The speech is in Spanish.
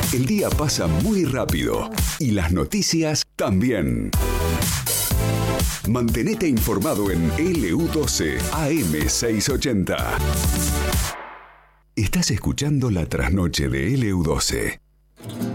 El día pasa muy rápido y las noticias también. Mantenete informado en LU12 AM680. Estás escuchando la trasnoche de LU12.